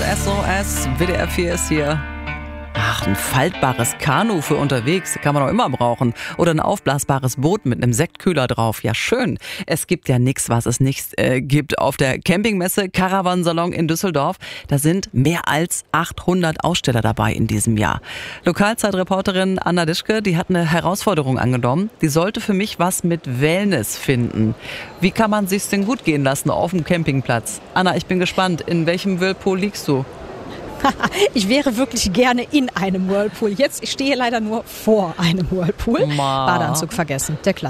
SOS, WDR 4 ist hier. Ach, ein faltbares Kanu für unterwegs, kann man auch immer brauchen. Oder ein aufblasbares Boot mit einem Sektkühler drauf. Ja, schön. Es gibt ja nichts, was es nicht gibt. Auf der Campingmesse Caravansalon in Düsseldorf, da sind mehr als 800 Aussteller dabei in diesem Jahr. Lokalzeitreporterin Anna Dischke, die hat eine Herausforderung angenommen. Die sollte für mich was mit Wellness finden. Wie kann man sich's denn gut gehen lassen auf dem Campingplatz? Anna, ich bin gespannt. In welchem Whirlpool liegst du? Ich wäre wirklich gerne in einem Whirlpool. Jetzt, ich stehe leider nur vor einem Whirlpool. Badeanzug vergessen, der Klassiker.